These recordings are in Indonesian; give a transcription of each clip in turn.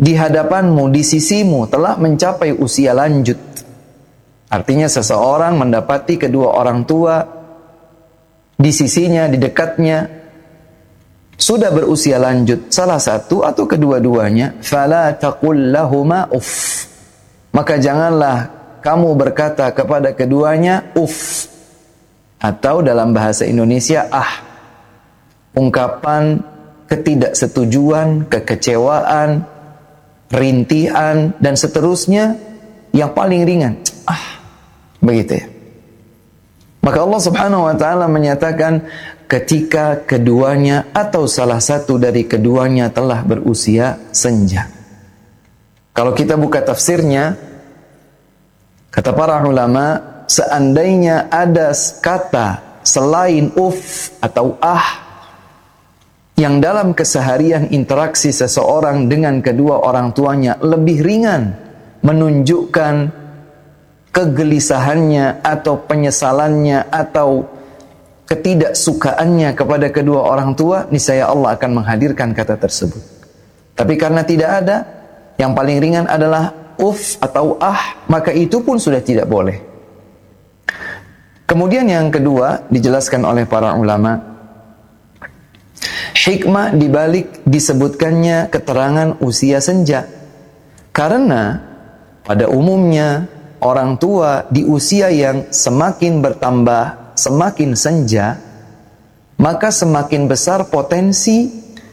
di hadapanmu, di sisimu telah mencapai usia lanjut. Artinya seseorang mendapati kedua orang tua di sisinya, di dekatnya, sudah berusia lanjut, salah satu atau kedua-duanya, fala taqul lahuma uff. Maka janganlah kamu berkata kepada keduanya uff. Atau dalam bahasa Indonesia ungkapan ketidaksetujuan, kekecewaan, rintihan dan seterusnya yang paling ringan. Begitu ya. Maka Allah Subhanahu wa taala menyatakan ketika keduanya atau salah satu dari keduanya telah berusia senja. Kalau kita buka tafsirnya, kata para ulama, seandainya ada kata selain uf atau yang dalam keseharian interaksi seseorang dengan kedua orang tuanya lebih ringan, menunjukkan kegelisahannya atau penyesalannya atau ketidaksukaannya kepada kedua orang tua, niscaya Allah akan menghadirkan kata tersebut. Tapi karena tidak ada, yang paling ringan adalah uf atau maka itu pun sudah tidak boleh. Kemudian yang kedua dijelaskan oleh para ulama, hikmah dibalik disebutkannya keterangan usia senja. Karena pada umumnya orang tua di usia yang semakin bertambah, semakin senja, maka semakin besar potensi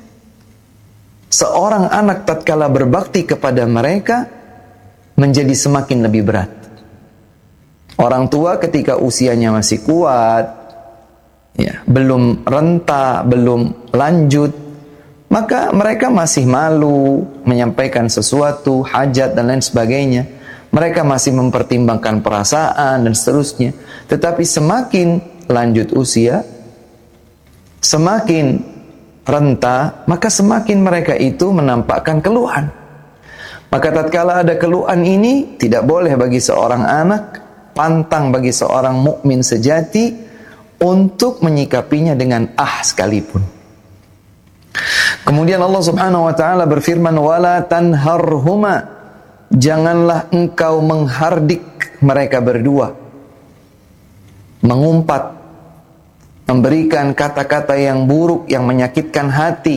seorang anak tatkala berbakti kepada mereka menjadi semakin lebih berat. Orang tua ketika usianya masih kuat, belum renta, belum lanjut, maka mereka masih malu menyampaikan sesuatu, hajat dan lain sebagainya. Mereka masih mempertimbangkan perasaan dan seterusnya. Tetapi semakin lanjut usia, semakin renta, maka semakin mereka itu menampakkan keluhan. Maka tatkala ada keluhan ini, tidak boleh bagi seorang anak, pantang bagi seorang mukmin sejati untuk menyikapinya dengan sekalipun. Kemudian Allah Subhanahu wa taala berfirman, wala tanharhuma, janganlah engkau menghardik mereka berdua, mengumpat, memberikan kata-kata yang buruk, yang menyakitkan hati,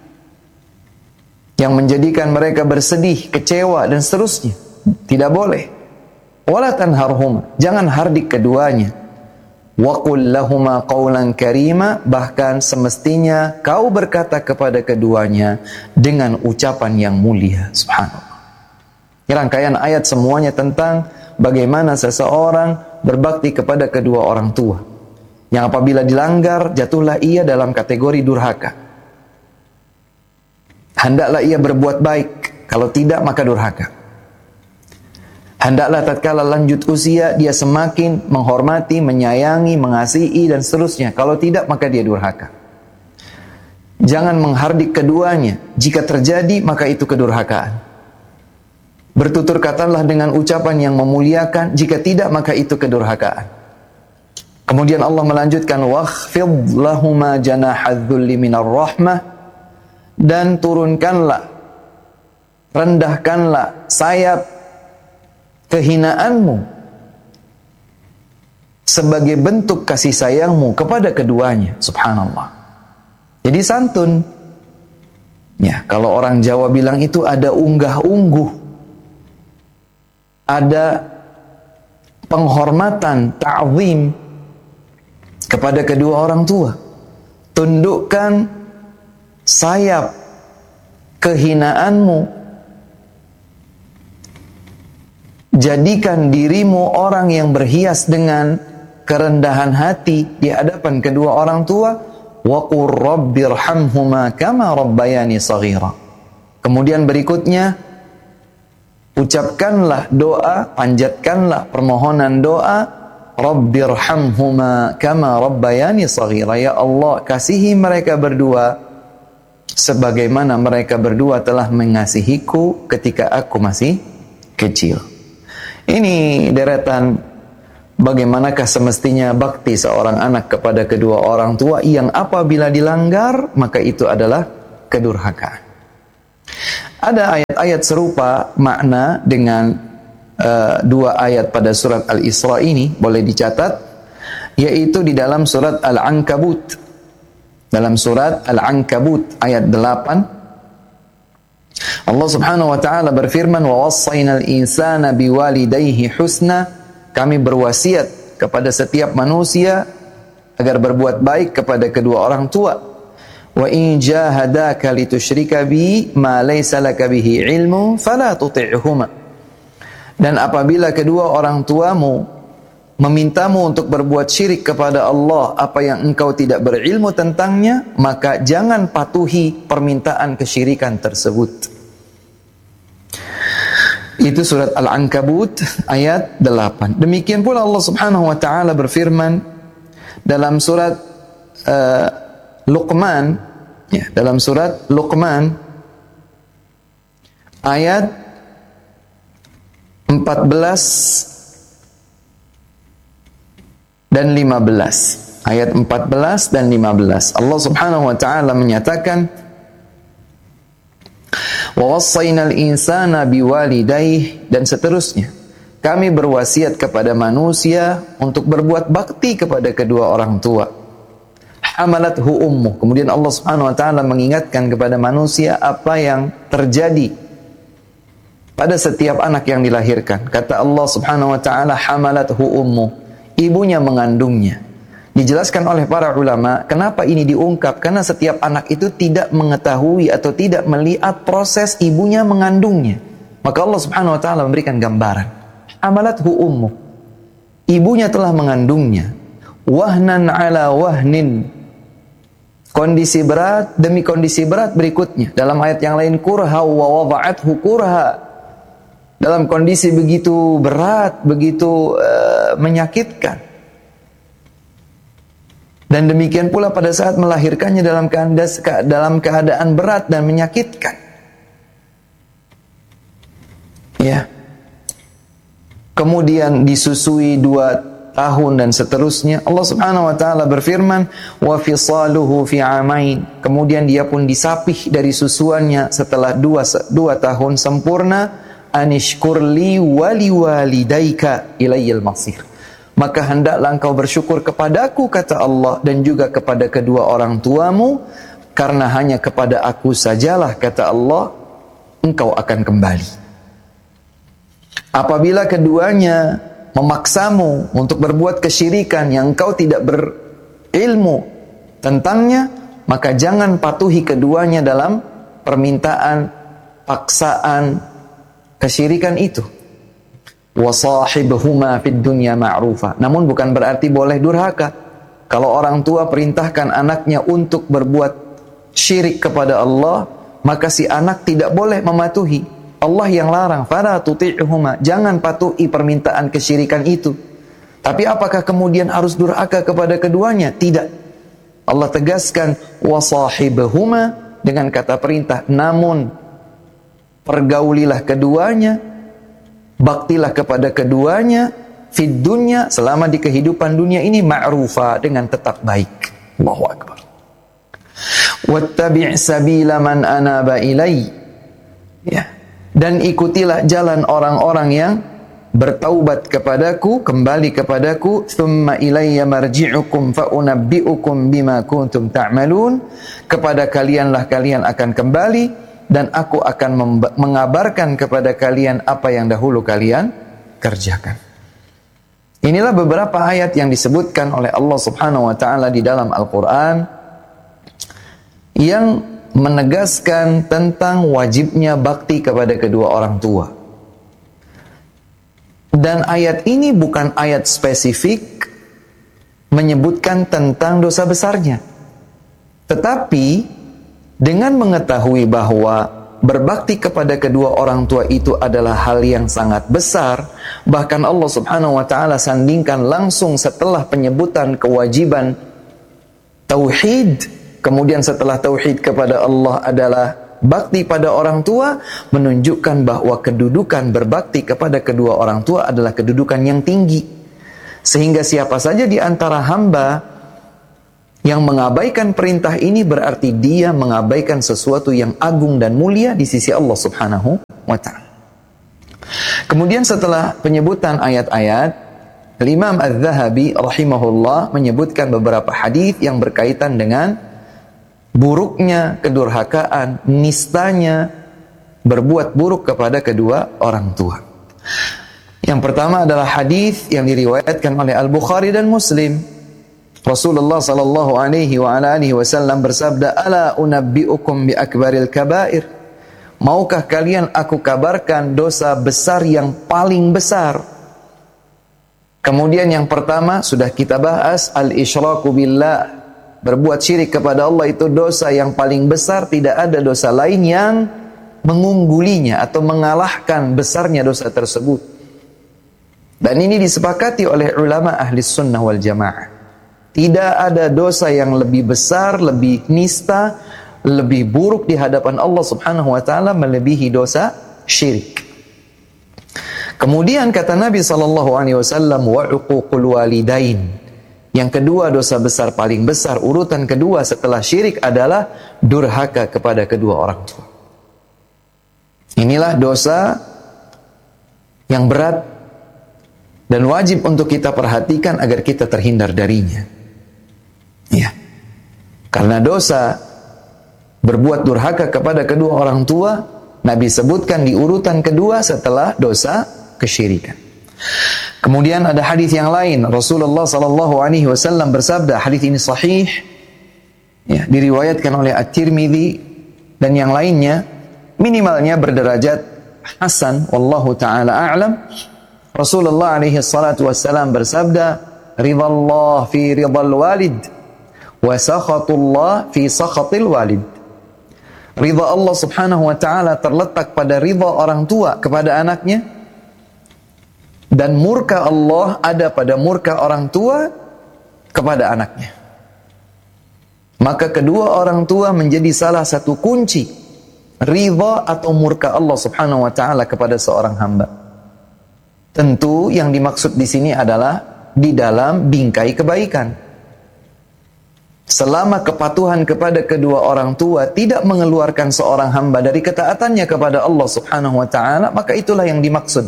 yang menjadikan mereka bersedih, kecewa dan seterusnya. Tidak boleh. Wala tanharhuma, jangan hardik keduanya. Wa qul lahuma qawlan karima, bahkan semestinya kau berkata kepada keduanya dengan ucapan yang mulia. Subhanallah. Ini rangkaian ayat semuanya tentang bagaimana seseorang berbakti kepada kedua orang tua, yang apabila dilanggar jatuhlah ia dalam kategori durhaka. Hendaklah ia berbuat baik, kalau tidak maka durhaka. Hendaklah tatkala lanjut usia dia semakin menghormati, menyayangi, mengasihi dan seterusnya. Kalau tidak maka dia durhaka. Jangan menghardik keduanya. Jika terjadi maka itu kedurhakaan. Bertutur katalah dengan ucapan yang memuliakan. Jika tidak maka itu kedurhakaan. Kemudian Allah melanjutkan, wakhfid lahuma janahadz-dzulli minar rahmah, dan turunkanlah, rendahkanlah sayap kehinaanmu sebagai bentuk kasih sayangmu kepada keduanya. Subhanallah. Jadi santun. Ya, kalau orang Jawa bilang itu ada unggah-ungguh, ada penghormatan, ta'zim kepada kedua orang tua. Tundukkan sayap kehinaanmu, jadikan dirimu orang yang berhias dengan kerendahan hati di hadapan kedua orang tua. Wa qur rabbirhamhuma kama rabbayani shaghira. Kemudian berikutnya ucapkanlah doa, panjatkanlah permohonan doa, rabbirhamhuma kama rabbayani shaghira. Ya Allah, kasihi mereka berdua sebagaimana mereka berdua telah mengasihiku ketika aku masih kecil. Ini deretan bagaimanakah semestinya bakti seorang anak kepada kedua orang tua yang apabila dilanggar maka itu adalah kedurhakaan. Ada ayat Ayat serupa makna dengan dua ayat pada surat Al-Isra ini boleh dicatat, yaitu di dalam surat Al-Ankabut. Dalam surat Al-Ankabut ayat 8, Allah Subhanahu wa taala berfirman, "Wa wassaynal insana biwalidayhi husna." Kami berwasiat kepada setiap manusia agar berbuat baik kepada kedua orang tua. "Wa in jahadaka litusyrika bi ma laysa laka bihi ilmu fala tuti'huma." Dan apabila kedua orang tuamu memintamu untuk berbuat syirik kepada Allah apa yang engkau tidak berilmu tentangnya, maka jangan patuhi permintaan kesyirikan tersebut. Itu surat Al-Ankabut ayat 8. Demikian pula Allah Subhanahu wa taala berfirman dalam surat Luqman, ya, dalam surat Luqman ayat 14 dan 15. Ayat 14 dan 15. Allah Subhanahu wa taala menyatakan, "Wa wassaynal insana biwalidayhi," dan seterusnya. Kami berwasiat kepada manusia untuk berbuat bakti kepada kedua orang tua. Hamalathu ummuh. Kemudian Allah Subhanahu wa taala mengingatkan kepada manusia apa yang terjadi pada setiap anak yang dilahirkan. Kata Allah Subhanahu wa taala, hamalathu ummuh. Ibunya mengandungnya. Dijelaskan oleh para ulama, kenapa ini diungkap? Karena setiap anak itu tidak mengetahui atau tidak melihat proses ibunya mengandungnya. Maka Allah Subhanahu wa taala memberikan gambaran. Hamalathu ummuh. Ibunya telah mengandungnya. Wahnan ala wahnin. Kondisi berat demi kondisi berat berikutnya. Dalam ayat yang lain, kurha wa wada'athu kurha. Dalam kondisi begitu berat, begitu menyakitkan. Dan demikian pula pada saat melahirkannya dalam keadaan berat dan menyakitkan. Ya. Kemudian disusui 2 tahun dan seterusnya. Allah Subhanahu wa taala berfirman, "Wa fisaluhu fi 'amain." Kemudian dia pun disapih dari susuannya setelah 2 tahun sempurna. Anishkurli wali walidaika ilayyal masir. Maka hendaklah engkau bersyukur kepadaku, kata Allah, dan juga kepada kedua orang tuamu, karena hanya kepada aku sajalah, kata Allah, engkau akan kembali. Apabila keduanya memaksamu untuk berbuat kesyirikan yang engkau tidak berilmu tentangnya, maka jangan patuhi keduanya dalam permintaan, paksaan, kesyirikan itu. Wasahibhuma fid dunya ma'rufa. Namun bukan berarti boleh durhaka. Kalau orang tua perintahkan anaknya untuk berbuat syirik kepada Allah, maka si anak tidak boleh mematuhi. Allah yang larang, fala tuti'huma, jangan patuhi permintaan kesyirikan itu. Tapi apakah kemudian harus durhaka kepada keduanya? Tidak. Allah tegaskan wasahibhuma dengan kata perintah, namun pergaulilah keduanya, baktilah kepada keduanya, fid dunya, selama di kehidupan dunia ini, ma'rufa, dengan tetap baik. Allahu Akbar. Wattabi' sabila man anaba ilai. Ya. Dan ikutilah jalan orang-orang yang bertaubat kepadaku, kembali kepadaku, thumma ilayya marji'ukum fa'unabbi'ukum bima kuntum ta'malun. Kepada kalianlah kalian akan kembali, dan aku akan mengabarkan kepada kalian apa yang dahulu kalian kerjakan. Inilah beberapa ayat yang disebutkan oleh Allah Subhanahu wa taala di dalam Al-Qur'an yang menegaskan tentang wajibnya bakti kepada kedua orang tua. Dan ayat ini bukan ayat spesifik menyebutkan tentang dosa besarnya. Tetapi dengan mengetahui bahwa berbakti kepada kedua orang tua itu adalah hal yang sangat besar, bahkan Allah Subhanahu wa taala sandingkan langsung setelah penyebutan kewajiban tauhid, kemudian setelah tauhid kepada Allah adalah bakti pada orang tua, menunjukkan bahwa kedudukan berbakti kepada kedua orang tua adalah kedudukan yang tinggi. Sehingga siapa saja di antara hamba yang mengabaikan perintah ini berarti dia mengabaikan sesuatu yang agung dan mulia di sisi Allah Subhanahu wa ta'ala. Kemudian setelah penyebutan ayat-ayat, Imam Az-Zahabi rahimahullah menyebutkan beberapa hadis yang berkaitan dengan buruknya kedurhakaan, nistanya berbuat buruk kepada kedua orang tua. Yang pertama adalah hadis yang diriwayatkan oleh Al-Bukhari dan Muslim. Rasulullah sallallahu alaihi wa ala alihi wasallam bersabda, "Ala unabbiukum bi akbaril kabair?" Maukah kalian aku kabarkan dosa besar yang paling besar? Kemudian yang pertama sudah kita bahas, al-isyraku billah. Berbuat syirik kepada Allah itu dosa yang paling besar, tidak ada dosa lain yang mengunggulinya atau mengalahkan besarnya dosa tersebut. Dan ini disepakati oleh ulama ahli sunnah wal jamaah. Tidak ada dosa yang lebih besar, lebih nista, lebih buruk di hadapan Allah Subhanahu wa taala melebihi dosa syirik. Kemudian kata Nabi sallallahu alaihi wasallam, wa uququl walidain. Yang kedua dosa besar paling besar, urutan kedua setelah syirik adalah durhaka kepada kedua orang tua. Inilah dosa yang berat dan wajib untuk kita perhatikan agar kita terhindar darinya. Ya. Karena dosa berbuat durhaka kepada kedua orang tua, Nabi sebutkan di urutan kedua setelah dosa kesyirikan. Kemudian ada hadis yang lain, Rasulullah sallallahu alaihi wasallam bersabda, hadis ini sahih, ya, diriwayatkan oleh At-Tirmidzi dan yang lainnya, minimalnya berderajat hasan, wallahu taala a'lam. Rasulullah alaihi salatu wassalam bersabda, ridallah fi ridal walid wa sakhatullah fi sakhatil walid. Ridha Allah subhanahu wa ta'ala terletak pada ridha orang tua kepada anaknya, dan murka Allah ada pada murka orang tua kepada anaknya. Maka kedua orang tua menjadi salah satu kunci ridha atau murka Allah subhanahu wa ta'ala kepada seorang hamba. Tentu yang dimaksud di sini adalah di dalam bingkai kebaikan. Selama kepatuhan kepada kedua orang tua tidak mengeluarkan seorang hamba dari ketaatannya kepada Allah subhanahu wa ta'ala, maka itulah yang dimaksud.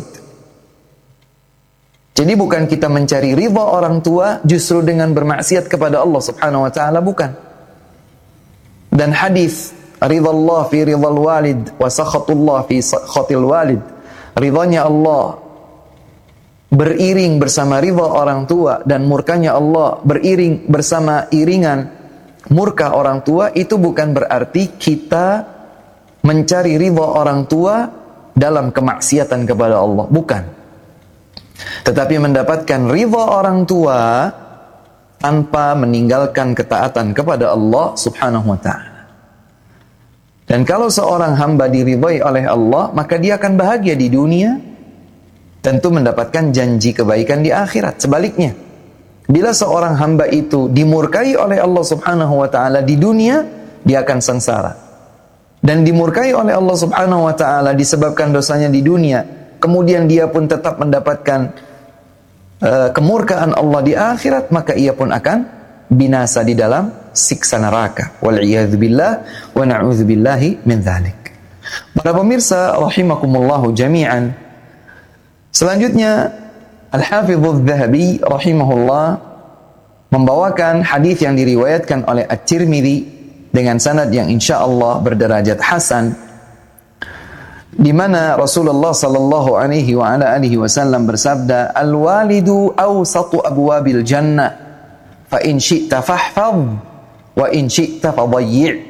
Jadi bukan kita mencari ridha orang tua justru dengan bermaksiat kepada Allah subhanahu wa ta'ala, bukan. Dan hadis ridallah fi ridal walid wa sakhatullah fi sakhatil walid, ridhanya Allah beriring bersama ridha orang tua dan murkanya Allah beriring bersama iringan murka orang tua, itu bukan berarti kita mencari ridha orang tua dalam kemaksiatan kepada Allah, bukan. Tetapi mendapatkan ridha orang tua tanpa meninggalkan ketaatan kepada Allah subhanahu wa ta'ala. Dan kalau seorang hamba diridhai oleh Allah, maka dia akan bahagia di dunia, tentu mendapatkan janji kebaikan di akhirat. Sebaliknya, bila seorang hamba itu dimurkai oleh Allah subhanahu wa ta'ala di dunia, dia akan sengsara. Dan dimurkai oleh Allah subhanahu wa ta'ala disebabkan dosanya di dunia, kemudian dia pun tetap mendapatkan kemurkaan Allah di akhirat, maka ia pun akan binasa di dalam siksa neraka. Wal'iyadzubillah wa na'udzubillahi min dzalik. Para pemirsa rahimakumullahu jami'an, selanjutnya Al-Hafidz Dzahabi rahimahullah membawakan hadis yang diriwayatkan oleh At-Tirmidzi dengan sanad yang insyaallah berderajat hasan, di mana Rasulullah sallallahu alaihi wa ala alihi wasallam bersabda, al-walidu awsatu abwabil jannah fa in syi'ta fahfadh wa in syi'ta fadayyi'.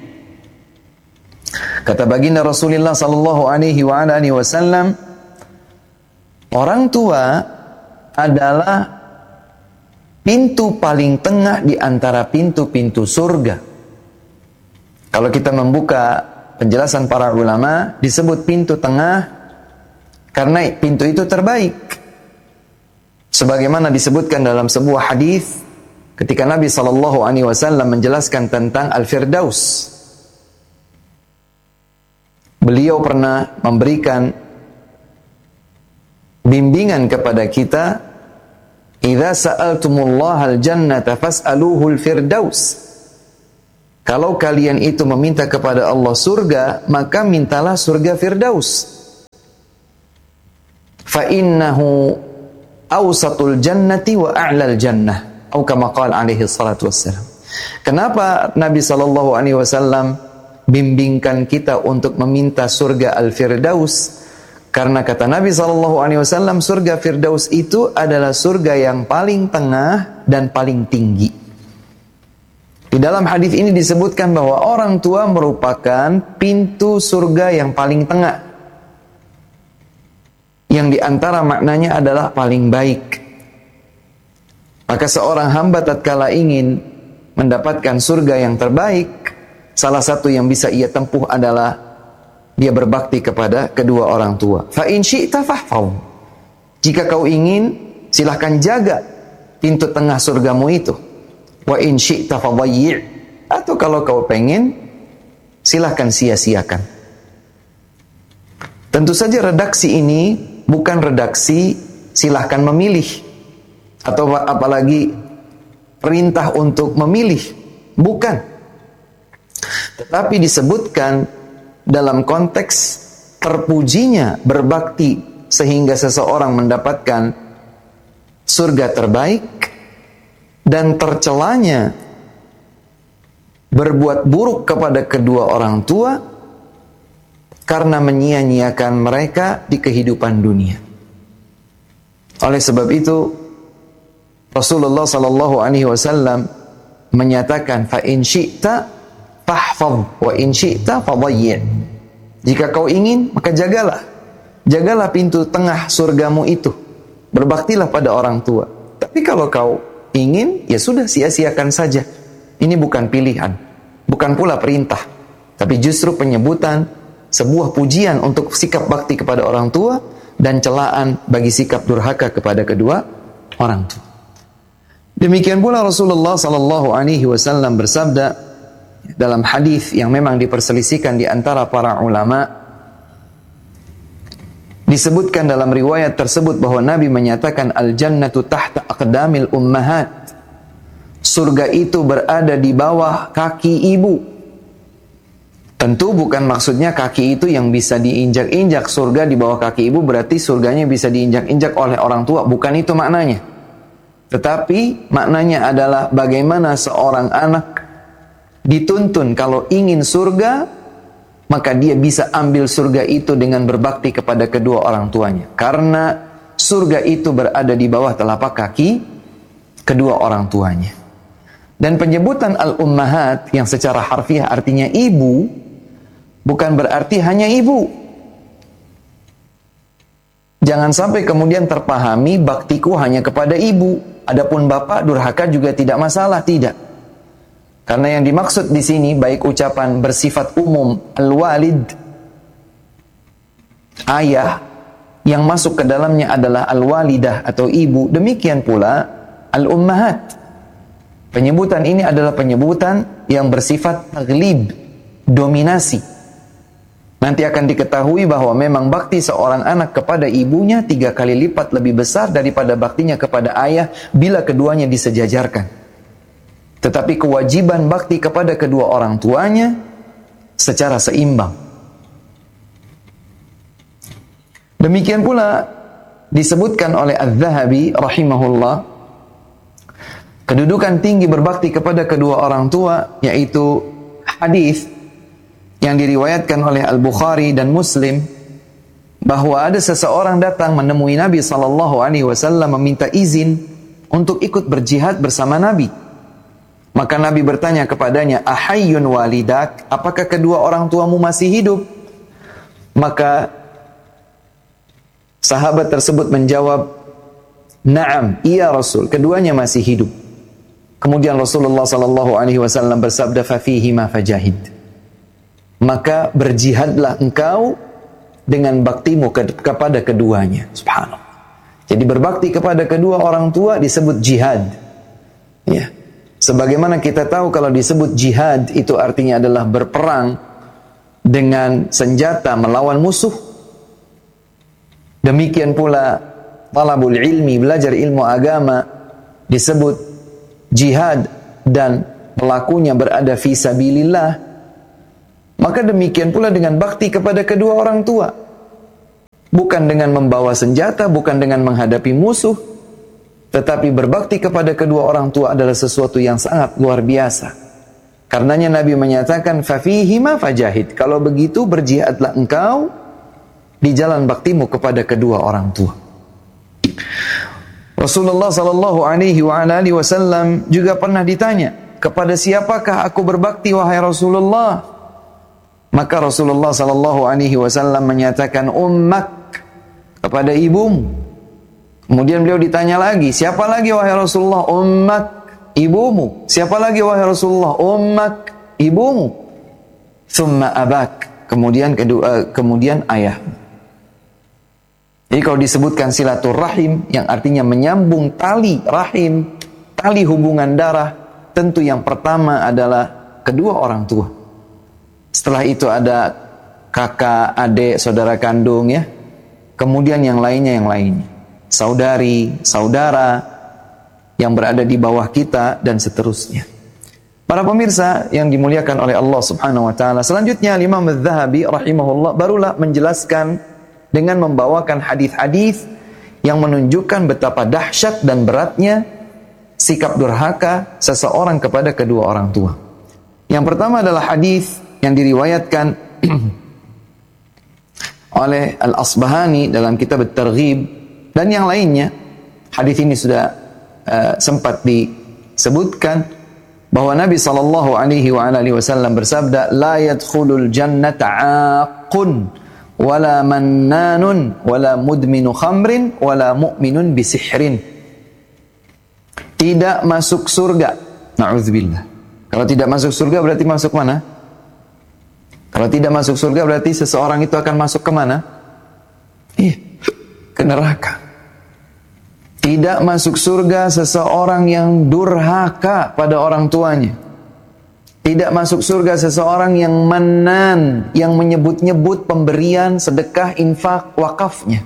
Kata baginda Rasulullah sallallahu alaihi wa ala alihi wasallam, orang tua adalah pintu paling tengah di antara pintu-pintu surga. Kalau kita membuka penjelasan para ulama, disebut pintu tengah karena pintu itu terbaik. Sebagaimana disebutkan dalam sebuah hadis ketika Nabi SAW menjelaskan tentang Al-Firdaus. Beliau pernah memberikan bimbingan kepada kita, idza sa'altumullaha al-jannata fas'aluhu al-firdaus. Kalau kalian itu meminta kepada Allah surga, maka mintalah surga Firdaus. fa innahu awsatul jannati wa a'lal jannah, atau kama qala alaihi salatu wassalam. Kenapa Nabi sallallahu alaihi wasallam bimbingkan kita untuk meminta surga Al-Firdaus? Karena kata Nabi SAW, surga Firdaus itu adalah surga yang paling tengah dan paling tinggi. Di dalam hadis ini disebutkan bahwa orang tua merupakan pintu surga yang paling tengah, yang diantara maknanya adalah paling baik. Maka seorang hamba tatkala ingin mendapatkan surga yang terbaik, salah satu yang bisa ia tempuh adalah dia berbakti kepada kedua orang tua. Fa in syi'ta fahfaz. Jika kau ingin, silahkan jaga pintu tengah surgamu itu. Wa in syi'ta fadayyi'. Atau kalau kau pengen, silahkan sia-siakan. Tentu saja redaksi ini bukan redaksi silahkan memilih, atau apalagi perintah untuk memilih. Bukan. Tetapi disebutkan dalam konteks terpujinya berbakti sehingga seseorang mendapatkan surga terbaik, dan tercelanya berbuat buruk kepada kedua orang tua karena menyia-nyiakan mereka di kehidupan dunia. Oleh sebab itu Rasulullah sallallahu alaihi wasallam menyatakan, fa in syi'ta fahfaz wa in syi'ta fadayyi'. Jika kau ingin, maka jagalah. Jagalah pintu tengah surgamu itu. Berbaktilah pada orang tua. Tapi kalau kau ingin, ya sudah, sia-siakan saja. Ini bukan pilihan, bukan pula perintah, tapi justru penyebutan sebuah pujian untuk sikap bakti kepada orang tua dan celaan bagi sikap durhaka kepada kedua orang tua. Demikian pula Rasulullah sallallahu alaihi wasallam bersabda dalam hadis yang memang diperselisihkan di antara para ulama, disebutkan dalam riwayat tersebut bahwa Nabi menyatakan al-jannatu tahta aqdamil ummahat. Surga itu berada di bawah kaki ibu. Tentu bukan maksudnya kaki itu yang bisa diinjak-injak. Surga di bawah kaki ibu berarti surganya bisa diinjak-injak oleh orang tua. Bukan itu maknanya. Tetapi maknanya adalah bagaimana seorang anak dituntun kalau ingin surga, maka dia bisa ambil surga itu dengan berbakti kepada kedua orang tuanya. Karena surga itu berada di bawah telapak kaki kedua orang tuanya. Dan penyebutan al-ummahat yang secara harfiah artinya ibu, bukan berarti hanya ibu. Jangan sampai kemudian terpahami baktiku hanya kepada ibu, adapun bapak durhaka juga tidak masalah, tidak. Karena yang dimaksud di sini baik ucapan bersifat umum al-walid, ayah, yang masuk ke dalamnya adalah al-walidah atau ibu, demikian pula al-ummahat. Penyebutan ini adalah penyebutan yang bersifat taglib, dominasi. Nanti akan diketahui bahwa memang bakti seorang anak kepada ibunya 3 kali lipat lebih besar daripada baktinya kepada ayah bila keduanya disejajarkan. Tetapi kewajiban bakti kepada kedua orang tuanya secara seimbang. Demikian pula disebutkan oleh Az-Zahabi rahimahullah, kedudukan tinggi berbakti kepada kedua orang tua, yaitu hadis yang diriwayatkan oleh Al-Bukhari dan Muslim, bahwa ada seseorang datang menemui Nabi SAW meminta izin untuk ikut berjihad bersama Nabi. Maka Nabi bertanya kepadanya, ahayyun walidak, apakah kedua orang tuamu masih hidup? Maka sahabat tersebut menjawab, na'am, iya Rasul, keduanya masih hidup. Kemudian Rasulullah SAW bersabda, fafihima fajahid. Maka berjihadlah engkau dengan baktimu kepada keduanya. Subhanallah. Jadi berbakti kepada kedua orang tua disebut jihad. Ya. Sebagaimana kita tahu kalau disebut jihad itu artinya adalah berperang dengan senjata melawan musuh. Demikian pula talabul ilmi, belajar ilmu agama disebut jihad dan pelakunya berada fi sabilillah. Maka demikian pula dengan bakti kepada kedua orang tua. Bukan dengan membawa senjata, bukan dengan menghadapi musuh, tetapi berbakti kepada kedua orang tua adalah sesuatu yang sangat luar biasa. Karenanya Nabi menyatakan, "Fafihima fajahid." Kalau begitu berjihadlah engkau di jalan baktimu kepada kedua orang tua. Rasulullah sallallahu alaihi wasallam juga pernah ditanya, "Kepada siapakah aku berbakti wahai Rasulullah?" Maka Rasulullah sallallahu alaihi wasallam menyatakan, "Ummak," kepada ibumu. Kemudian beliau ditanya lagi, "Siapa lagi wahai Rasulullah?" "Ummak," ibumu. "Siapa lagi wahai Rasulullah?" "Ummak," ibumu. "Tsumma abak," kemudian ayah. Jadi kalau disebutkan silaturrahim yang artinya menyambung tali rahim, tali hubungan darah, tentu yang pertama adalah kedua orang tua. Setelah itu ada kakak, adik, saudara kandung ya. Kemudian yang lainnya. Saudari, saudara yang berada di bawah kita dan seterusnya. Para pemirsa yang dimuliakan oleh Allah Subhanahu wa taala, selanjutnya Imam Az-Zahabi rahimahullah barulah menjelaskan dengan membawakan hadis-hadis yang menunjukkan betapa dahsyat dan beratnya sikap durhaka seseorang kepada kedua orang tua. Yang pertama adalah hadis yang diriwayatkan oleh Al-Asbahani dalam kitab At-Targhib dan yang lainnya. Hadis ini sudah sempat disebutkan bahwa Nabi sallallahu alaihi wasallam bersabda, "La yadkhulul jannata 'aqun wala mannanun wala mudminu khamrin wala mu'minun bisihrin." Tidak masuk surga. Na'udzubillah. Kalau tidak masuk surga berarti masuk mana? Kalau tidak masuk surga berarti seseorang itu akan masuk ke mana? Ke neraka. Tidak masuk surga seseorang yang durhaka pada orang tuanya. Tidak masuk surga seseorang yang mannan, yang menyebut-nyebut pemberian, sedekah, infak, wakafnya.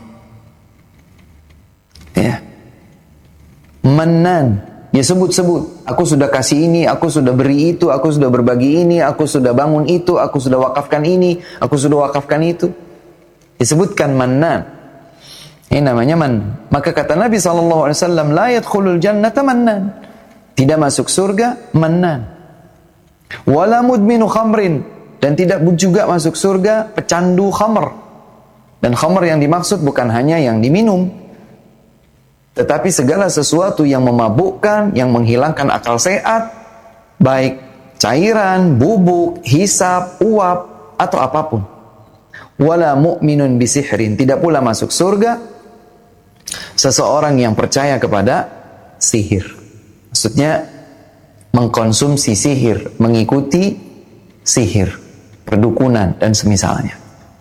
Ya. Mannan. Dia sebut-sebut, aku sudah kasih ini, aku sudah beri itu, aku sudah berbagi ini, aku sudah bangun itu, aku sudah wakafkan ini, aku sudah wakafkan itu. Disebutkan mannan. Ini namanya mannan. Maka kata Nabi SAW, la yadkhulul jannata mannan. Tidak masuk surga, mannan. Wala mudminu khamrin. Dan tidak juga masuk surga, pecandu khamr. Dan khamr yang dimaksud bukan hanya yang diminum, tetapi segala sesuatu yang memabukkan, yang menghilangkan akal sehat, baik cairan, bubuk, hisap, uap, atau apapun. Wala mu'minun bisihrin. Tidak pula masuk surga seseorang yang percaya kepada sihir. Maksudnya mengkonsumsi sihir, mengikuti sihir, perdukunan, dan semisalnya.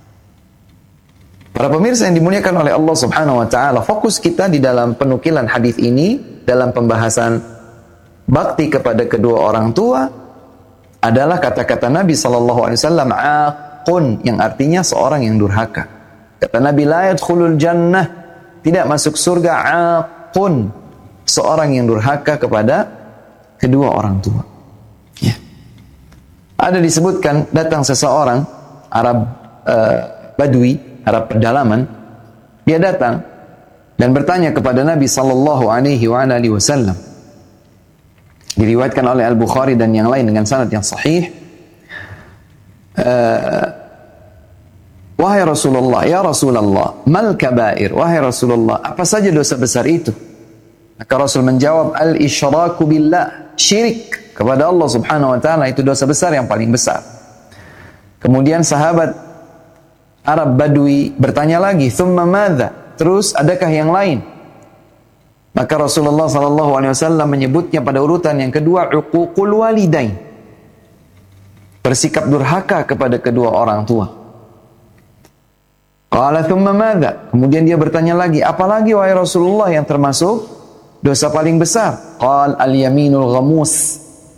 Para pemirsa yang dimuliakan oleh Allah Subhanahu wa taala, fokus kita di dalam penukilan hadis ini dalam pembahasan bakti kepada kedua orang tua adalah kata-kata Nabi sallallahu alaihi wasallam, aqun, yang artinya seorang yang durhaka. Kata Nabi, la yadkhulul jannah, tidak masuk surga, aqun, seorang yang durhaka kepada kedua orang tua. Ya. Ada disebutkan datang seseorang Arab Badui, Arab pedalaman, dia datang dan bertanya kepada Nabi sallallahu alaihi wasallam. Diriwayatkan oleh Al-Bukhari dan yang lain dengan sanad yang sahih. Wahai Rasulullah, ya Rasulullah, mal kabair? Wahai Rasulullah, apa saja dosa besar itu? Maka Rasul menjawab, al-isyraku billah, syirik kepada Allah Subhanahu wa taala itu dosa besar yang paling besar. Kemudian sahabat Arab Badui bertanya lagi, "Thumma madza?" Terus adakah yang lain? Maka Rasulullah sallallahu alaihi wasallam menyebutnya pada urutan yang kedua, uququl walidain. Bersikap durhaka kepada kedua orang tua. Qala thumma madza? Kemudian dia bertanya lagi, apalagi wahai Rasulullah yang termasuk dosa paling besar? Qal al-yaminul ghamus.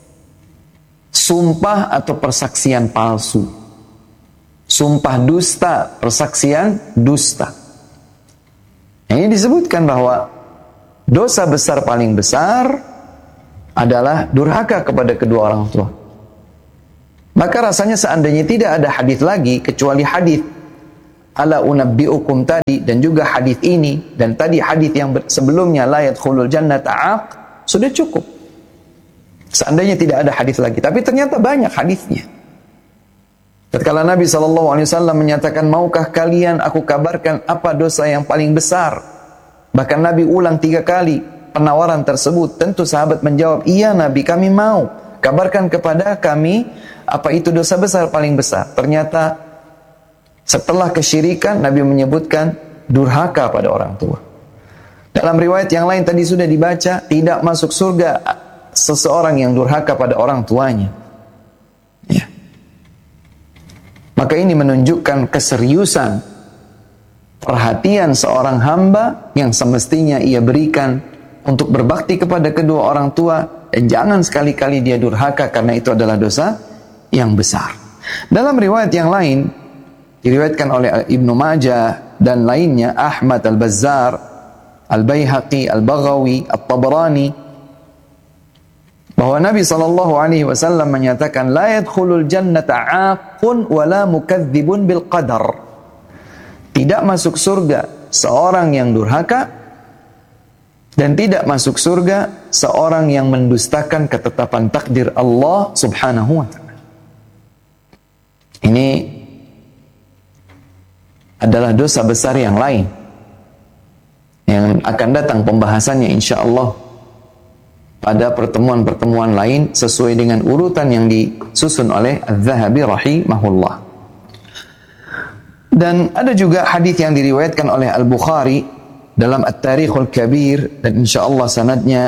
Sumpah atau persaksian palsu. Sumpah dusta, persaksian dusta. Ini disebutkan bahwa dosa besar paling besar adalah durhaka kepada kedua orang tua. Maka rasanya seandainya tidak ada hadis lagi kecuali hadis ala unabbiukum tadi, dan juga hadis ini, dan tadi hadis yang sebelumnya la yadkhulul jannata 'aq, sudah cukup. Seandainya tidak ada hadis lagi, tapi ternyata banyak hadisnya. Tatkala Nabi SAW menyatakan, maukah kalian aku kabarkan apa dosa yang paling besar? Bahkan Nabi ulang 3 kali penawaran tersebut. Tentu sahabat menjawab, iya Nabi, kami mau. Kabarkan kepada kami apa itu dosa besar paling besar. Ternyata setelah kesyirikan, Nabi menyebutkan durhaka pada orang tua. Dalam riwayat yang lain tadi sudah dibaca, tidak masuk surga seseorang yang durhaka pada orang tuanya. Ya. Maka ini menunjukkan keseriusan perhatian seorang hamba yang semestinya ia berikan untuk berbakti kepada kedua orang tua, dan jangan sekali-kali dia durhaka karena itu adalah dosa yang besar. Dalam riwayat yang lain diriwayatkan oleh Ibnu Majah dan lainnya, Ahmad, Al-Bazzar, Al-Baihaqi, Al-Baghawi, At-Tabarani, bahwa Nabi SAW menyatakan, la yadkhulul jannata 'aqun wa la mukadzibun bil qadar. Tidak masuk surga seorang yang durhaka, dan tidak masuk surga seorang yang mendustakan ketetapan takdir Allah Subhanahu wa ta'ala. Ini adalah dosa besar yang lain yang akan datang pembahasannya insyaallah pada pertemuan-pertemuan lain sesuai dengan urutan yang disusun oleh Az-Zahabi rahimahullah. Dan ada juga hadis yang diriwayatkan oleh Al-Bukhari dalam At-Tarikhul Kabir, dan insyaallah sanadnya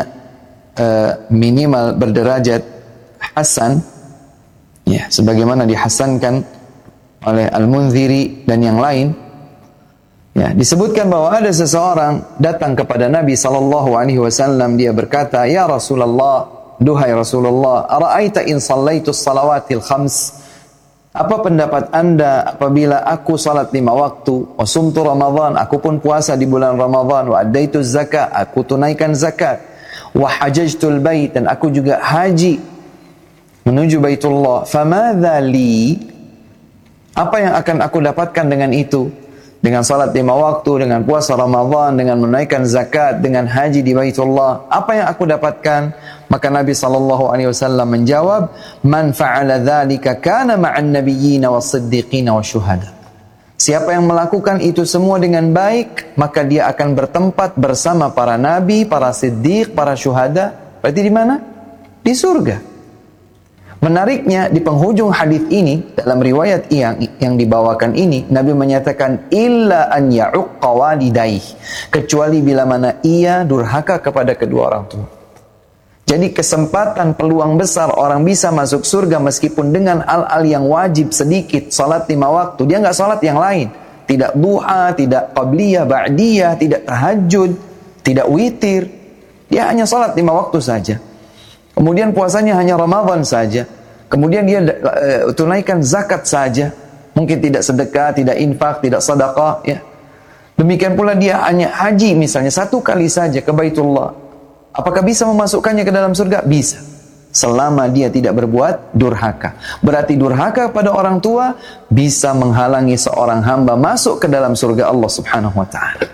minimal berderajat hasan, ya, sebagaimana dihasankan oleh Al-Munziri dan yang lain. Ya, disebutkan bahwa ada seseorang datang kepada Nabi SAW. Dia berkata, ya Rasulullah, duhai Rasulullah, ara'aita in sallaitu salawatil khams, apa pendapat anda apabila aku salat 5 waktu, wa sumtu Ramadan, aku pun puasa di bulan Ramadan, wa addaitu zakat, aku tunaikan zakat, wa hajajtul bait, dan aku juga haji menuju Baitullah, famadza li, apa yang akan aku dapatkan dengan itu? Dengan salat 5 waktu, dengan puasa Ramadan, dengan menunaikan zakat, dengan haji di Baitullah, apa yang aku dapatkan? Maka Nabi SAW menjawab, man fa'ala dzalika kana ma'an nabiyyin was-siddiqin wasyuhada. Siapa yang melakukan itu semua dengan baik, maka dia akan bertempat bersama para nabi, para siddiq, para syuhada. Berarti di mana? Di surga. Menariknya, di penghujung hadis ini, dalam riwayat yang dibawakan ini, Nabi menyatakan, illa an ya'uqqa walidaih, kecuali bila mana ia durhaka kepada kedua orang tua. Jadi kesempatan, peluang besar orang bisa masuk surga meskipun dengan hal-hal yang wajib sedikit, salat 5 waktu, dia nggak salat yang lain, tidak duha, tidak qabliyah, ba'diyah, tidak tahajud, tidak witir, dia hanya salat 5 waktu saja. Kemudian puasanya hanya Ramadan saja. Kemudian dia tunaikan zakat saja. Mungkin tidak sedekah, tidak infak, tidak sedekah, ya. Demikian pula dia hanya haji misalnya 1 kali saja ke Baitullah. Apakah bisa memasukkannya ke dalam surga? Bisa. Selama dia tidak berbuat durhaka. Berarti durhaka pada orang tua bisa menghalangi seorang hamba masuk ke dalam surga Allah Subhanahu wa ta'ala.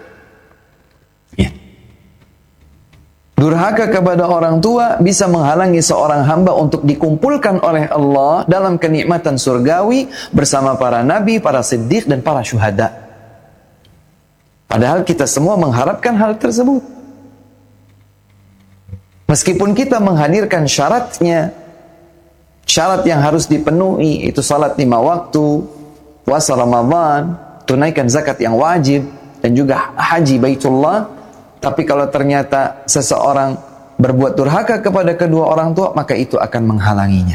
Ya. Durhaka kepada orang tua bisa menghalangi seorang hamba untuk dikumpulkan oleh Allah dalam kenikmatan surgawi bersama para nabi, para siddiq, dan para syuhada. Padahal kita semua mengharapkan hal tersebut. Meskipun kita menghadirkan syaratnya, syarat yang harus dipenuhi, itu salat 5 waktu, puasa Ramadan, tunaikan zakat yang wajib, dan juga haji Baitullah. Tapi kalau ternyata seseorang berbuat durhaka kepada kedua orang tua, maka itu akan menghalanginya.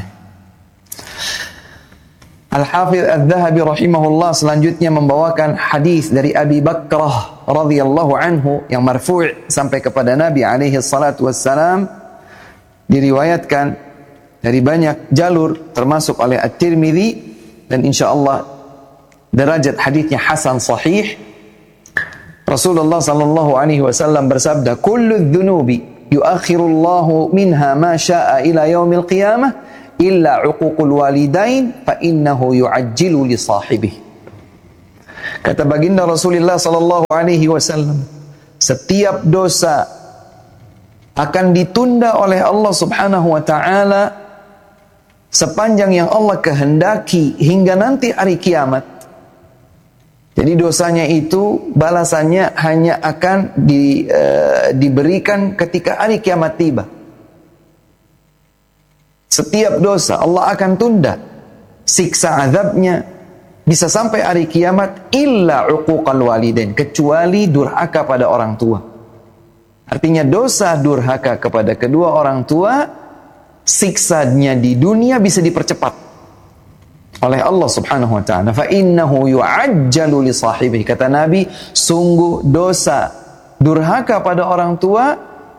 Al-Hafidh Adz-Dzahabi rahimahullah selanjutnya membawakan hadis dari Abi Bakrah radhiyallahu anhu yang marfu' sampai kepada Nabi alaihi salatu wassalam, diriwayatkan dari banyak jalur termasuk oleh At-Tirmidzi, dan insyaallah derajat hadisnya hasan sahih. Rasulullah sallallahu alaihi wasallam bersabda, kullu dzunubi yuakhirullahu minha ma syaa ila yaumil qiyamah illa uququl walidain fa innahu yu'ajjilu li sahibihi. Kata baginda Rasulullah sallallahu alaihi wasallam, setiap dosa akan ditunda oleh Allah Subhanahu wa taala sepanjang yang Allah kehendaki hingga nanti hari kiamat. Jadi dosanya itu balasannya hanya akan diberikan ketika hari kiamat tiba. Setiap dosa Allah akan tunda siksa azabnya bisa sampai hari kiamat, illa uquqal walidain, kecuali durhaka pada orang tua. Artinya dosa durhaka kepada kedua orang tua, siksanya di dunia bisa dipercepat oleh Allah Subhanahu wa taala. Fa innahu yu'ajjalu li sahibihi, kata Nabi, sungguh dosa durhaka pada orang tua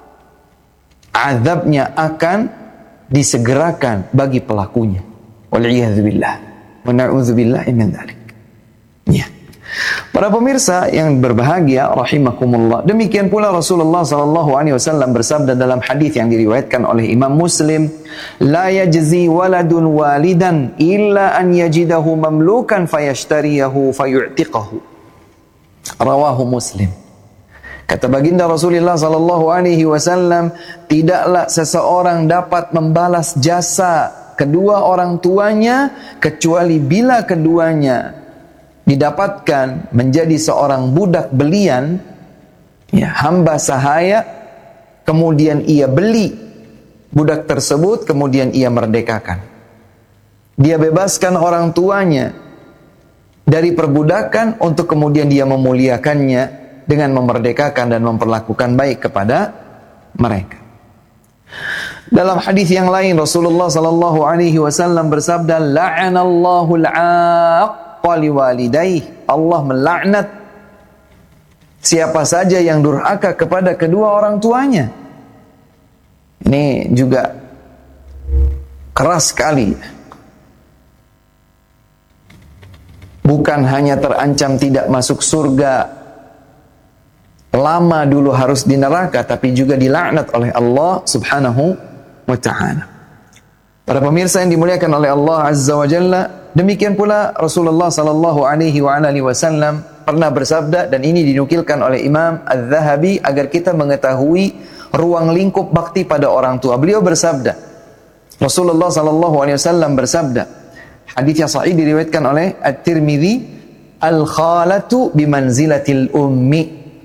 azabnya akan disegerakan bagi pelakunya. Wal'iyadzubillah. Wa na'udzubillahi min dzalik. Ya. Para pemirsa yang berbahagia rahimakumullah, demikian pula Rasulullah sallallahu alaihi wasallam bersabda dalam hadis yang diriwayatkan oleh Imam Muslim, la yajzi waladun walidan illa an yajidahu mamlukan fayashtariyahu fayu'tiqahu. Rawahu Muslim. Kata baginda Rasulullah sallallahu alaihi wasallam, tidaklah seseorang dapat membalas jasa kedua orang tuanya kecuali bila keduanya didapatkan menjadi seorang budak belian, ya, hamba sahaya, kemudian ia beli budak tersebut, kemudian ia merdekakan. Dia bebaskan orang tuanya dari perbudakan untuk kemudian dia memuliakannya dengan memerdekakan dan memperlakukan baik kepada mereka. Dalam hadis yang lain Rasulullah sallallahu alaihi wasallam bersabda, la'anallahu al-'aqqa liwalidayhi, Allah melaknat siapa saja yang durhaka kepada kedua orang tuanya. Ini juga keras sekali. Bukan hanya terancam tidak masuk surga, lama dulu harus di neraka, tapi juga dilaknat oleh Allah Subhanahu wa ta'ala. Para pemirsa yang dimuliakan oleh Allah Azza wa Jalla, demikian pula Rasulullah sallallahu alaihi wa alihi wasallam pernah bersabda, dan ini dinukilkan oleh Imam Az-Zahabi agar kita mengetahui ruang lingkup bakti pada orang tua. Beliau bersabda, Rasulullah sallallahu alaihi wasallam bersabda, hadis yang sahih diriwayatkan oleh At-Tirmidzi, al-khalatu bimanzilatil ummi.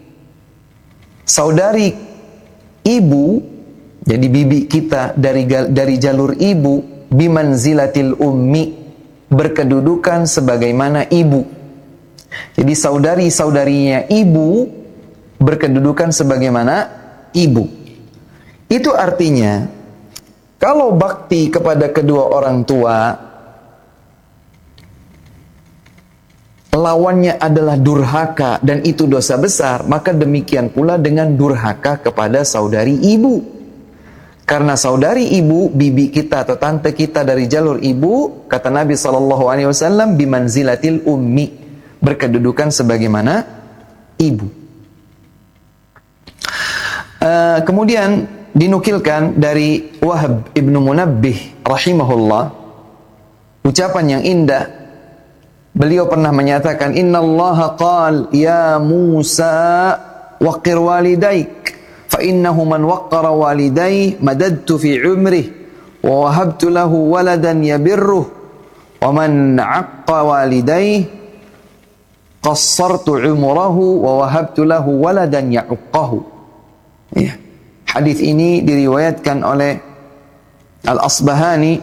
Saudari ibu, jadi bibi kita dari jalur ibu, bimanzilatil ummi, berkedudukan sebagaimana ibu. Jadi saudari-saudarinya ibu berkedudukan sebagaimana ibu. Itu artinya kalau bakti kepada kedua orang tua lawannya adalah durhaka dan itu dosa besar, maka demikian pula dengan durhaka kepada saudari ibu. Karena saudari ibu, bibi kita atau tante kita dari jalur ibu, kata Nabi SAW, bimanzilatil ummi, berkedudukan sebagaimana ibu. Kemudian dinukilkan dari Wahab ibnu Munabbih rahimahullah, ucapan yang indah. Beliau pernah menyatakan, innallaha qal ya Musa waqir walidaik, fa innahu man waqqara walidayhi madadtu fi umrihi wa wahabtu lahu waladan yabirruh wa man aqqa walidayhi qassartu umrahu wa wahabtu lahu waladan ya'uqqahu. Ya. Hadis ini diriwayatkan oleh Al-Asbahani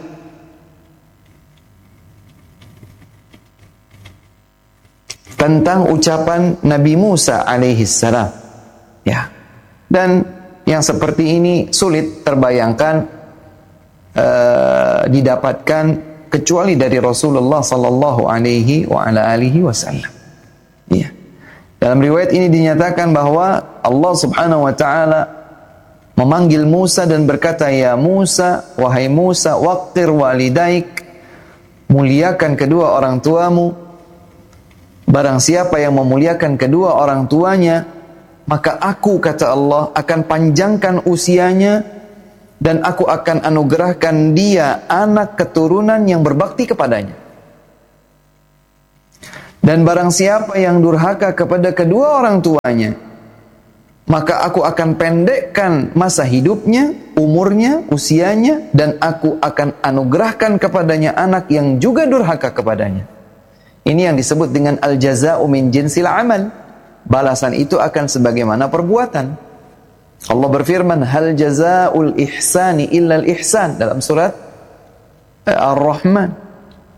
tentang ucapan Nabi Musa alaihi salam. Ya. Dan yang seperti ini sulit terbayangkan didapatkan kecuali dari Rasulullah sallallahu alaihi wa ala alihi wasallam. Ya. Dalam riwayat ini dinyatakan bahwa Allah Subhanahu wa taala memanggil Musa dan berkata, ya Musa, wahai Musa, waqtir walidaik, muliakan kedua orang tuamu. Barang siapa yang memuliakan kedua orang tuanya, maka aku, kata Allah, akan panjangkan usianya dan aku akan anugerahkan dia anak keturunan yang berbakti kepadanya. Dan barang siapa yang durhaka kepada kedua orang tuanya, maka aku akan pendekkan masa hidupnya, umurnya, usianya, dan aku akan anugerahkan kepadanya anak yang juga durhaka kepadanya. Ini yang disebut dengan al-jaza'u min jinsil amal. Balasan itu akan sebagaimana perbuatan. Allah berfirman, hal jaza'ul ihsani illa al-ihsan, dalam surat Ar-Rahman.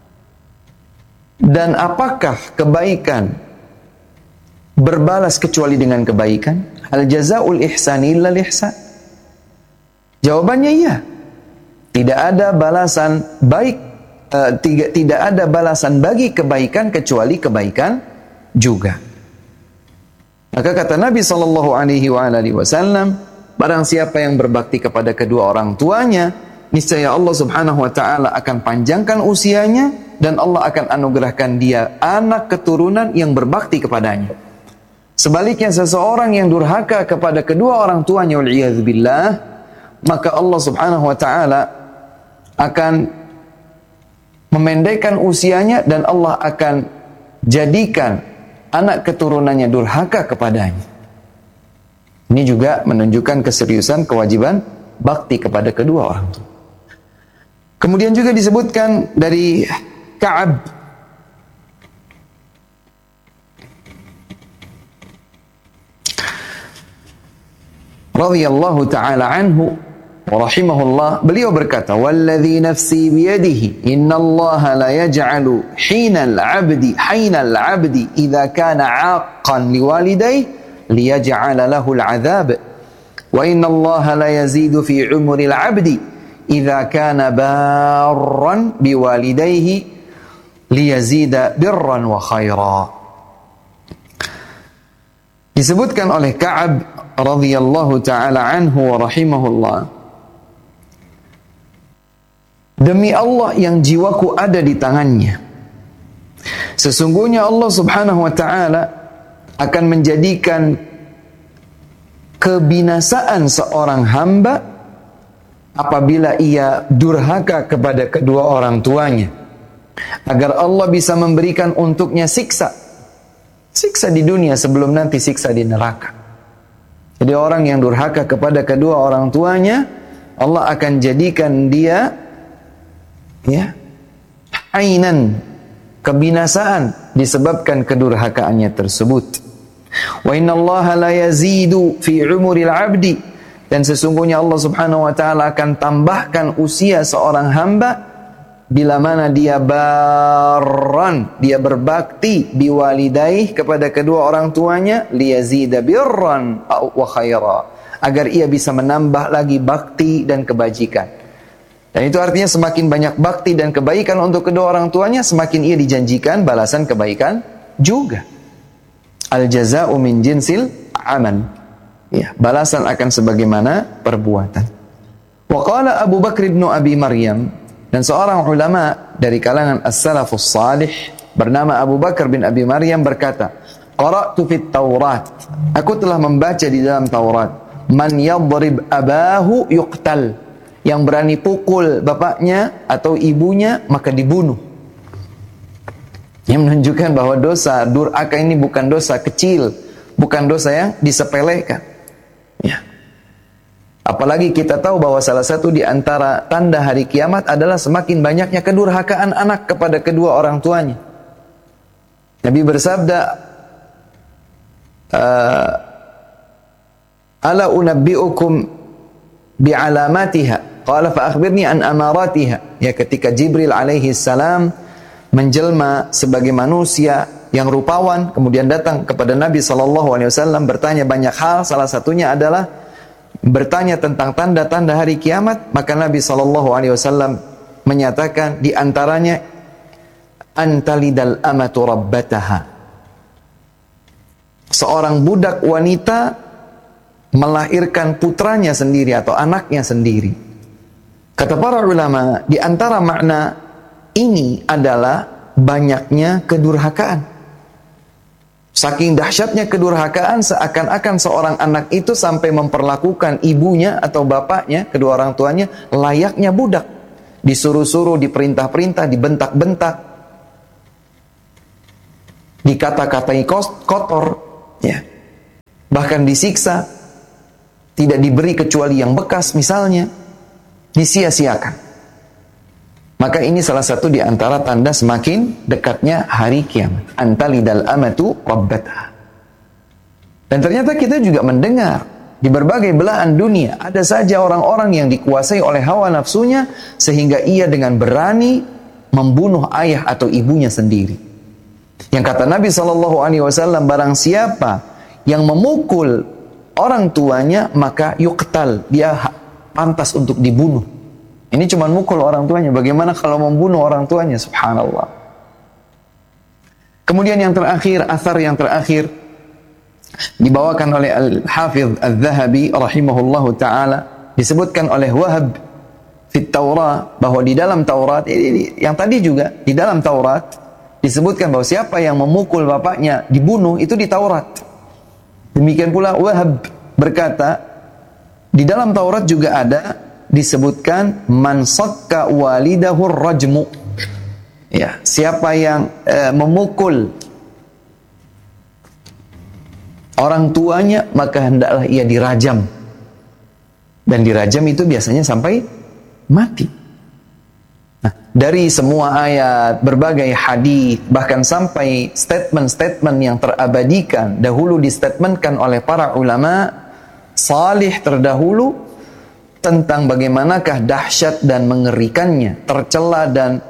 Dan apakah kebaikan berbalas kecuali dengan kebaikan? Hal jazaa'ul ihsani illa al-ihsan. Jawabannya iya. Tidak ada balasan baik, tidak ada balasan bagi kebaikan kecuali kebaikan juga. Maka kata Nabi SAW, barang siapa yang berbakti kepada kedua orang tuanya, niscaya Allah Subhanahu wa taala akan panjangkan usianya dan Allah akan anugerahkan dia anak keturunan yang berbakti kepadanya. Sebaliknya seseorang yang durhaka kepada kedua orang tuanya, wal'iyadzubillah, maka Allah Subhanahu wa taala akan memendekkan usianya dan Allah akan jadikan anak keturunannya durhaka kepadanya. Ini juga menunjukkan keseriusan kewajiban bakti kepada kedua orang tua. Kemudian juga disebutkan dari Ka'ab radhiyallahu ta'ala anhu wa rahimahullah, beliau berkata, walladhi nafsi biyadihi innallaha la yaj'alu hinal 'abdi idza kana 'aqqan liwalidayhi liyaj'ala lahu al'adzab wa innallaha la yazidu fi 'umri al-'abdi idza kana barran biwalidayhi liyazida birran wa khaira. Disebutkan oleh Ka'ab radhiyallahu ta'ala anhu wa rahimahullah, demi Allah yang jiwaku ada di tangannya, sesungguhnya Allah Subhanahu wa ta'ala akan menjadikan kebinasaan seorang hamba apabila ia durhaka kepada kedua orang tuanya, agar Allah bisa memberikan untuknya siksa di dunia sebelum nanti siksa di neraka. Jadi orang yang durhaka kepada kedua orang tuanya, Allah akan jadikan dia ainan, kebinasaan disebabkan kedurhakaannya tersebut. Wa innallaha la yazidu fi umuril 'abdi, dan sesungguhnya Allah Subhanahu wa taala akan tambahkan usia seorang hamba bila mana dia barran, dia berbakti biwalidaih kepada kedua orang tuanya, liyazida birran wa khaira, agar ia bisa menambah lagi bakti dan kebajikan. Dan itu artinya semakin banyak bakti dan kebaikan untuk kedua orang tuanya, semakin ia dijanjikan balasan kebaikan juga. Al-jaza'u min jinsil amal. Ya, balasan akan sebagaimana perbuatan. Wa qala Abu Bakr bin Abi Maryam, dan seorang ulama dari kalangan as-salafus salih bernama Abu Bakar bin Abi Maryam berkata, qara'tu fit Taurat, aku telah membaca di dalam Taurat, man yadrib abahu yuqtal, yang berani pukul bapaknya atau ibunya maka dibunuh. Yang menunjukkan bahwa dosa durhaka ini bukan dosa kecil, bukan dosa yang disepelekan. Ya. Apalagi kita tahu bahwa salah satu di antara tanda hari kiamat adalah semakin banyaknya kedurhakaan anak kepada kedua orang tuanya. Nabi bersabda, ala unabbi'ukum bi'alamatiha, qala fa akhbirni an amaratiha. Ya, ketika Jibril alaihi salam menjelma sebagai manusia yang rupawan, kemudian datang kepada Nabi SAW bertanya banyak hal, salah satunya adalah bertanya tentang tanda-tanda hari kiamat. Maka Nabi SAW menyatakan di antaranya, antalidal amatu rabbataha, seorang budak wanita melahirkan putranya sendiri atau anaknya sendiri. Kata para ulama, di antara makna ini adalah banyaknya kedurhakaan. Saking dahsyatnya kedurhakaan, seakan-akan seorang anak itu sampai memperlakukan ibunya atau bapaknya, kedua orang tuanya, layaknya budak. Disuruh-suruh, diperintah-perintah, dibentak-bentak. dikata-katai kotor, ya, bahkan disiksa, tidak diberi kecuali yang bekas misalnya, disia-siakan. Maka ini salah satu di antara tanda semakin dekatnya hari kiamat. Antalidal amatu rabbataha. Dan ternyata kita juga mendengar di berbagai belahan dunia ada saja orang-orang yang dikuasai oleh hawa nafsunya sehingga ia dengan berani membunuh ayah atau ibunya sendiri. Yang kata Nabi SAW, barang siapa yang memukul orang tuanya maka yuqtal, dia pantas untuk dibunuh. Ini cuma mukul orang tuanya, bagaimana kalau membunuh orang tuanya? Subhanallah. Kemudian yang terakhir, athar yang terakhir dibawakan oleh Al-Hafidh Al-Zahabi rahimahullahu ta'ala, disebutkan oleh Wahab fit Taurat, bahwa di dalam Taurat, yang tadi juga di dalam Taurat disebutkan bahwa siapa yang memukul bapaknya dibunuh, itu di Taurat. Demikian pula Wahab berkata, di dalam Taurat juga ada disebutkan man sakka walidahu rajmu. Ya, siapa yang memukul orang tuanya maka hendaklah ia dirajam. Dan dirajam itu biasanya sampai mati. Nah, dari semua ayat, berbagai hadis, bahkan sampai statement-statement yang terabadikan dahulu distatementkan oleh para ulama salih terdahulu tentang bagaimanakah dahsyat dan mengerikannya, tercela dan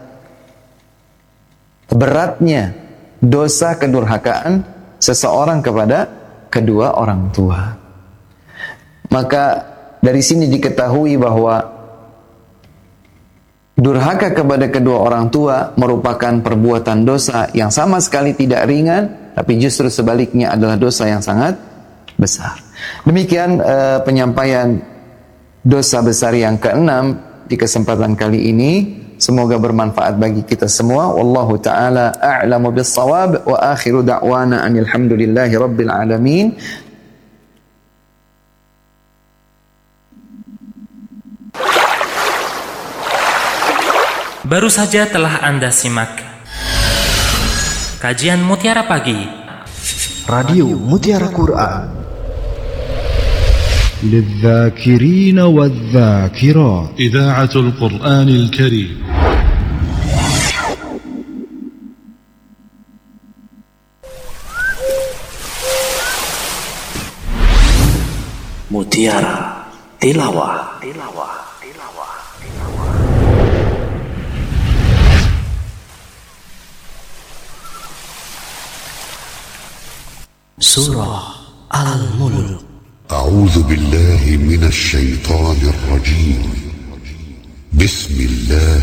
beratnya dosa kedurhakaan seseorang kepada kedua orang tua. Maka dari sini diketahui bahwa durhaka kepada kedua orang tua merupakan perbuatan dosa yang sama sekali tidak ringan, tapi justru sebaliknya adalah dosa yang sangat besar. Demikian penyampaian dosa besar yang keenam di kesempatan kali ini. Semoga bermanfaat bagi kita semua. Wallahu ta'ala a'lamu bis-shawab wa akhiru da'wana anil hamdulillahi rabbil alamin. Baru saja telah Anda simak kajian Mutiara Pagi Radio Mutiara Quran للذاكرين والذاكرات إذاعة القرآن الكريم. Mutiara Tilawah. Surah Al-Mulk. أعوذ بالله من الشيطان الرجيم. بسم الله